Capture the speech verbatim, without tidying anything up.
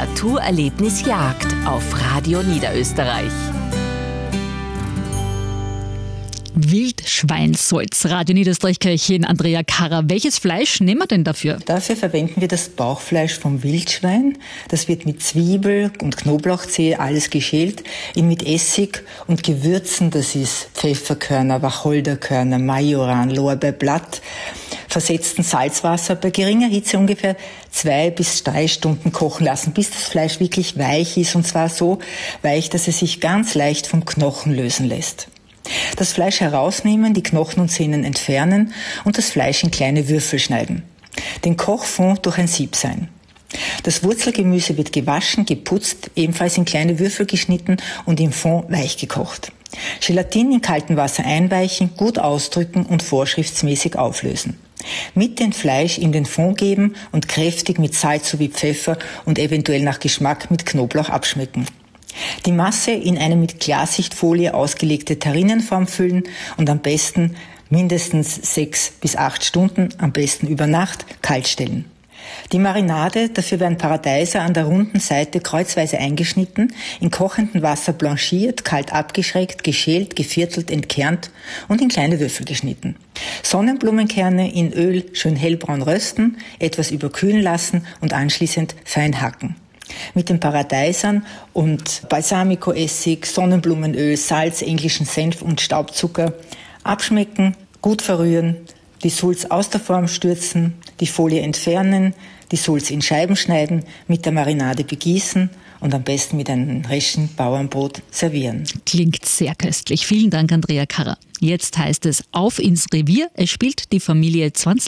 Naturerlebnis Jagd auf Radio Niederösterreich. Wildschweinsolz, Radio Niederösterreich-Köchin Andrea Karrer. Welches Fleisch nehmen wir denn dafür? Dafür verwenden wir das Bauchfleisch vom Wildschwein. Das wird mit Zwiebel und Knoblauchzehe alles geschält, ihn mit Essig und Gewürzen, das ist Pfefferkörner, Wacholderkörner, Majoran, Lorbeerblatt, versetzten Salzwasser bei geringer Hitze ungefähr zwei bis drei Stunden kochen lassen, bis das Fleisch wirklich weich ist, und zwar so weich, dass es sich ganz leicht vom Knochen lösen lässt. Das Fleisch herausnehmen, die Knochen und Sehnen entfernen und das Fleisch in kleine Würfel schneiden. Den Kochfond durch ein Sieb sein. Das Wurzelgemüse wird gewaschen, geputzt, ebenfalls in kleine Würfel geschnitten und im Fond weich gekocht. Gelatine in kaltem Wasser einweichen, gut ausdrücken und vorschriftsmäßig auflösen. Mit dem Fleisch in den Fond geben und kräftig mit Salz sowie Pfeffer und eventuell nach Geschmack mit Knoblauch abschmecken. Die Masse in eine mit Klarsichtfolie ausgelegte Terrinnenform füllen und am besten mindestens sechs bis acht Stunden, am besten über Nacht, kalt stellen. Die Marinade, dafür werden Paradeiser an der runden Seite kreuzweise eingeschnitten, in kochendem Wasser blanchiert, kalt abgeschreckt, geschält, geviertelt, entkernt und in kleine Würfel geschnitten. Sonnenblumenkerne in Öl schön hellbraun rösten, etwas überkühlen lassen und anschließend fein hacken. Mit den Paradeisern und Balsamico-Essig, Sonnenblumenöl, Salz, englischen Senf und Staubzucker abschmecken, gut verrühren, die Sulz aus der Form stürzen, die Folie entfernen, die Sulz in Scheiben schneiden, mit der Marinade begießen und am besten mit einem reschen Bauernbrot servieren. Klingt sehr köstlich. Vielen Dank, Andrea Karrer. Jetzt heißt es auf ins Revier. Es spielt die Familie Zwanzl